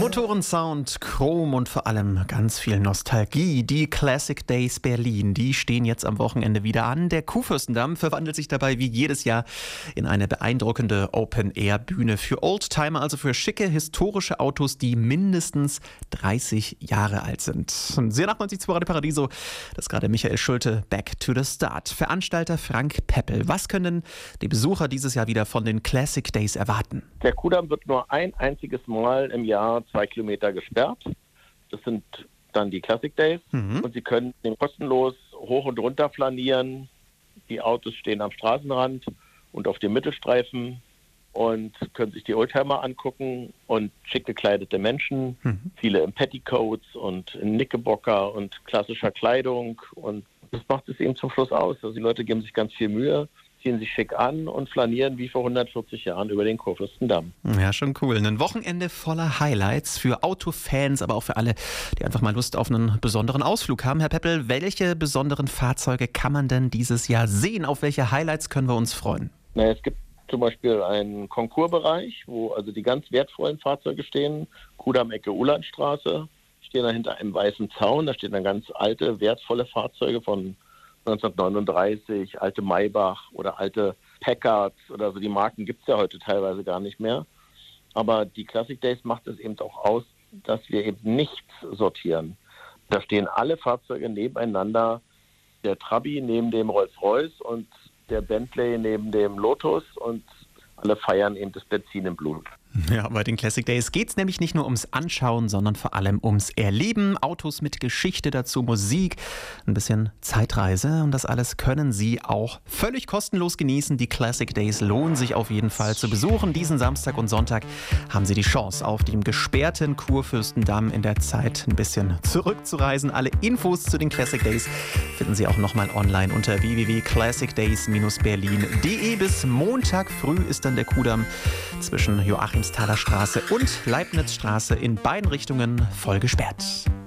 Motorensound, Chrom und vor allem ganz viel Nostalgie. Die Classic Days Berlin, die stehen jetzt am Wochenende wieder an. Der Kurfürstendamm verwandelt sich dabei wie jedes Jahr in eine beeindruckende Open-Air-Bühne für Oldtimer, also für schicke, historische Autos, die mindestens 30 Jahre alt sind. Sehr nachvollziehbar zu Radio Paradiso, das ist gerade Michael Schulte, Back to the Start. Veranstalter Frank Peppel. Was können die Besucher dieses Jahr wieder von den Classic Days erwarten? Der Kudamm wird nur ein einziges Mal im Jahr 2 Kilometer gesperrt. Das sind dann die Classic Days. Und Sie können kostenlos hoch und runter flanieren. Die Autos stehen am Straßenrand und auf dem Mittelstreifen und können sich die Oldtimer angucken und schick gekleidete Menschen, viele in Petticoats und in Knickerbocker und klassischer Kleidung. Und das macht es eben zum Schluss aus. Also die Leute geben sich ganz viel Mühe, ziehen sich schick an und flanieren wie vor 140 Jahren über den Kurfürstendamm. Ja, schon cool. Ein Wochenende voller Highlights für Autofans, aber auch für alle, die einfach mal Lust auf einen besonderen Ausflug haben. Herr Peppel, welche besonderen Fahrzeuge kann man denn dieses Jahr sehen? Auf welche Highlights können wir uns freuen? Es gibt zum Beispiel einen Konkursbereich, wo also die ganz wertvollen Fahrzeuge stehen. Kudamm-Ecke Ulandstraße, stehen da hinter einem weißen Zaun. Da stehen dann ganz alte, wertvolle Fahrzeuge von 1939, alte Maybach oder alte Packards oder so. Die Marken gibt es ja heute teilweise gar nicht mehr. Aber die Classic Days macht es eben auch aus, dass wir eben nichts sortieren. Da stehen alle Fahrzeuge nebeneinander. Der Trabi neben dem Rolls-Royce und der Bentley neben dem Lotus und alle feiern eben das Benzin im Blut. Ja, bei den Classic Days geht es nämlich nicht nur ums Anschauen, sondern vor allem ums Erleben. Autos mit Geschichte dazu, Musik, ein bisschen Zeitreise und das alles können Sie auch völlig kostenlos genießen. Die Classic Days lohnen sich auf jeden Fall zu besuchen. Diesen Samstag und Sonntag haben Sie die Chance, auf dem gesperrten Kurfürstendamm in der Zeit ein bisschen zurückzureisen. Alle Infos zu den Classic Days finden Sie auch nochmal online unter www.classicdays-berlin.de. Bis Montag früh ist dann der Kudamm zwischen Joachimsthaler Straße und Leibnizstraße in beiden Richtungen voll gesperrt.